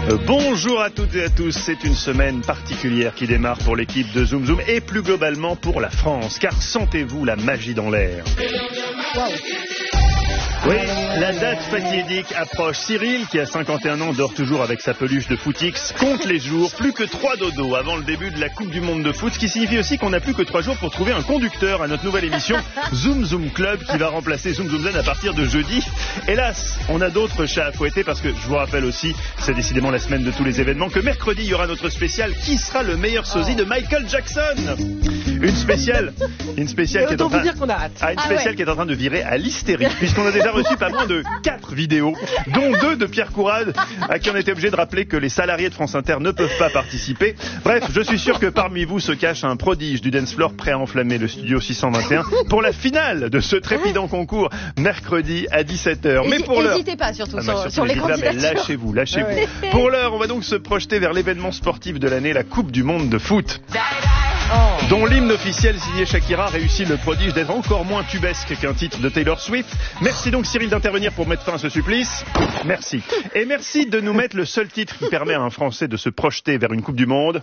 Bonjour à toutes et à tous, c'est une semaine particulière qui démarre pour l'équipe de Zoom Zoom et plus globalement pour la France, car sentez-vous la magie dans l'air. Wow. Oui, la date fatidique approche. Cyril, qui a 51 ans, dort toujours avec sa peluche de Footix, compte les jours, plus que 3 dodos avant le début de la Coupe du Monde de foot, ce qui signifie aussi qu'on n'a plus que 3 jours pour trouver un conducteur à notre nouvelle émission Zoom Zoom Club, qui va remplacer Zoom Zoom Zen à partir de jeudi. Hélas, on a d'autres chats à fouetter parce que je vous rappelle aussi, c'est décidément la semaine de tous les événements, que mercredi il y aura notre spécial Qui sera le meilleur sosie de Michael Jackson. Une spéciale qui est en train, qui est en train de virer à l'hystérie, puisqu'on a déjà reçu pas moins de 4 vidéos, dont 2 de Pierre Courade, à qui on était obligé de rappeler que les salariés de France Inter ne peuvent pas participer. Bref, je suis sûr que parmi vous se cache un prodige du dance floor prêt à enflammer le studio 621 pour la finale de ce trépidant concours mercredi à 17h. Mais pour l'heure, n'hésitez pas surtout sur les candidatures. Lâchez-vous. Pour l'heure, on va donc se projeter vers l'événement sportif de l'année, la Coupe du Monde de foot. Dont l'hymne officiel signé Shakira réussit le prodige d'être encore moins tubesque qu'un titre de Taylor Swift. Merci donc Cyril d'intervenir pour mettre fin à ce supplice. Merci. Et merci de nous mettre le seul titre qui permet à un Français de se projeter vers une Coupe du Monde.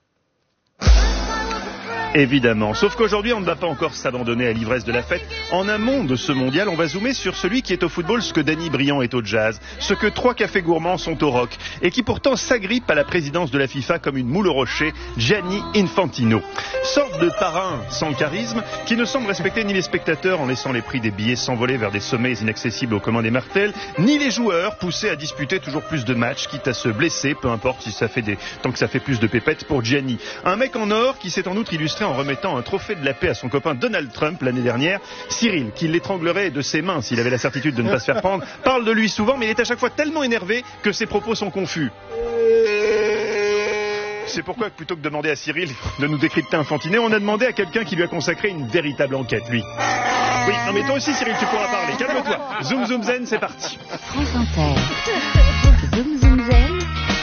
Évidemment. Sauf qu'aujourd'hui, on ne va pas encore s'abandonner à l'ivresse de la fête. En amont de ce mondial, on va zoomer sur celui qui est au football ce que Danny Briand est au jazz, ce que 3 cafés gourmands sont au rock, et qui pourtant s'agrippe à la présidence de la FIFA comme une moule au rocher, Gianni Infantino. Sorte de parrain sans charisme, qui ne semble respecter ni les spectateurs en laissant les prix des billets s'envoler vers des sommets inaccessibles aux communs des mortels, ni les joueurs poussés à disputer toujours plus de matchs, quitte à se blesser, peu importe si ça fait tant que ça fait plus de pépettes pour Gianni. Un mec en or qui s'est en outre illustré en remettant un trophée de la paix à son copain Donald Trump l'année dernière. Cyril, qui l'étranglerait de ses mains s'il avait la certitude de ne pas se faire prendre, parle de lui souvent, mais il est à chaque fois tellement énervé que ses propos sont confus. C'est pourquoi, plutôt que de demander à Cyril de nous décrypter Infantino, on a demandé à quelqu'un qui lui a consacré une véritable enquête, lui. Oui, non mais toi aussi Cyril, tu pourras parler, calme-toi. Zoom Zoom Zen, c'est parti. France Inter. Zoom Zoom Zen.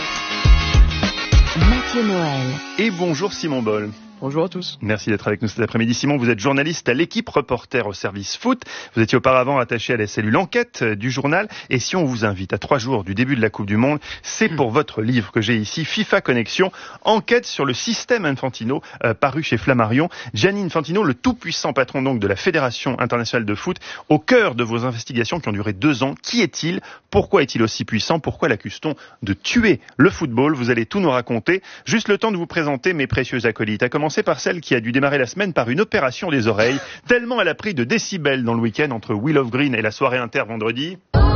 Mathieu Noël. Et bonjour Simon Boll. Bonjour à tous. Merci d'être avec nous cet après-midi. Simon, vous êtes journaliste à l'Équipe, reporter au service foot. Vous étiez auparavant attaché à la cellule enquête du journal. Et si on vous invite à 3 jours du début de la Coupe du Monde, c'est pour votre livre que j'ai ici, FIFA Connexion, enquête sur le système Infantino, paru chez Flammarion. Gianni Infantino, le tout-puissant patron donc de la Fédération internationale de foot, au cœur de vos investigations qui ont duré 2 ans. Qui est-il? Pourquoi est-il aussi puissant? Pourquoi l'accuse-t-on de tuer le football? Vous allez tout nous raconter. Juste le temps de vous présenter mes précieux acolytes. À commencer par celle qui a dû démarrer la semaine par une opération des oreilles, tellement elle a pris de décibels dans le week-end entre Will of Green et la soirée inter vendredi.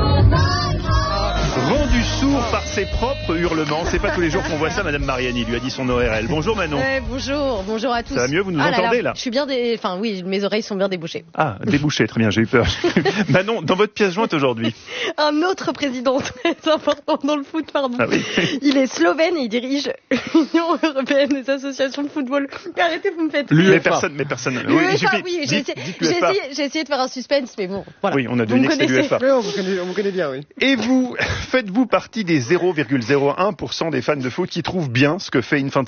Rendu sourd par ses propres hurlements. C'est pas tous les jours qu'on voit ça, Madame Mariani lui a dit son ORL. Bonjour Manon. Bonjour à tous. Ça va mieux, vous nous entendez là? Je suis bien oui, mes oreilles sont bien débouchées. Ah, débouchées, très bien, j'ai eu peur. Manon, dans votre pièce jointe aujourd'hui. Un autre président très important dans le foot, pardon. Ah oui. Il est slovène et il dirige l'Union européenne des associations de football. Arrêtez, vous me faites rire. Mais personne. Oui, j'ai essayé de faire un suspense, mais bon, voilà. Oui, on a deviné que c'était l'UEFA. Oui, on vous connaît bien, oui. Et vous, faites-vous partie des 0,01% des fans de foot qui trouvent bien ce que fait Infantino?